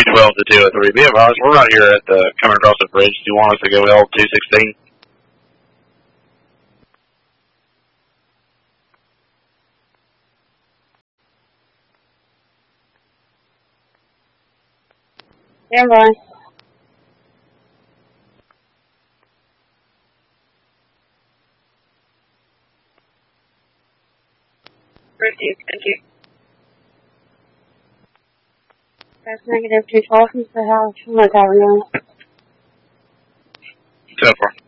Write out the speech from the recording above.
212 to 203. Be advised, we're right here at the coming across the bridge. Do you want us to go L216? Stand by. Received, thank you. That's negative 212 from the house. I'm not having that. 10-4.